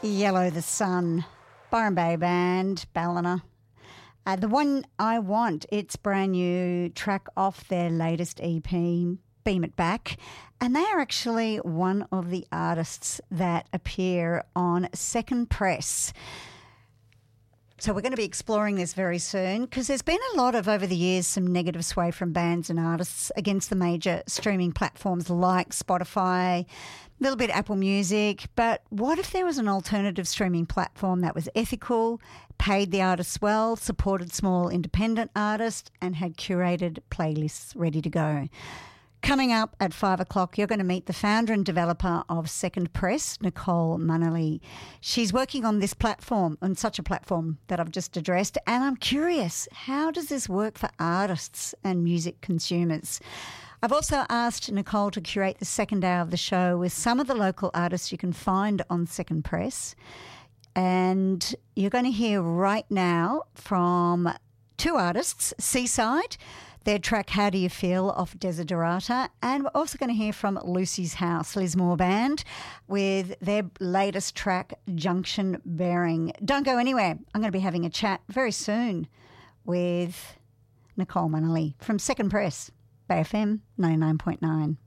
Yellow the Sun, Byron Bay Band, Ballina. The One I Want, it's brand new track off their latest EP, Beam It Back. And they are actually one of the artists that appear on Second Press. So we're going to be exploring this very soon because there's been a lot of, over the years, some negative sway from bands and artists against the major streaming platforms like Spotify, a little bit Apple Music. But what if there was an alternative streaming platform that was ethical, paid the artists well, supported small independent artists and had curated playlists ready to go? Coming up at 5 o'clock, you're going to meet the founder and developer of Second Press, Nicole Munnelly. She's working on this platform, on such a platform that I've just addressed, and I'm curious, how does this work for artists and music consumers? I've also asked Nicole to curate the second hour of the show with some of the local artists you can find on Second Press. And you're going to hear right now from two artists, Seaside, their track How Do You Feel off Desiderata, and we're also going to hear from Lucy's House, Liz Moore Band, with their latest track Junction Bearing. Don't go anywhere. I'm going to be having a chat very soon with Nicole Munnelly from Second Press, Bay FM 99.9.